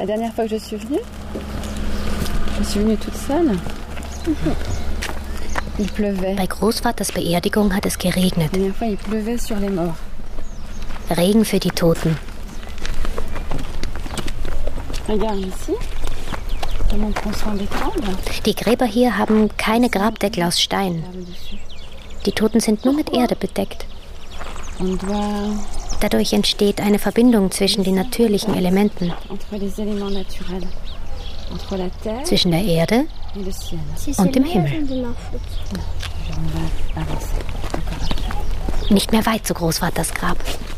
La dernière fois que je suis venue toute seule. Il pleuvait. Bei Großvaters Beerdigung hat es geregnet. La dernière fois, il pleuvait sur les morts. Regen für die Toten. Regarde ici. Comment on prend soin des tombes. Die Gräber hier haben keine Grabdeckel aus Stein. Die Toten sind nur mit Erde bedeckt. Dadurch entsteht eine Verbindung zwischen den natürlichen Elementen. Zwischen der Erde und dem Himmel. Nicht mehr weit zu Großvaters Grab.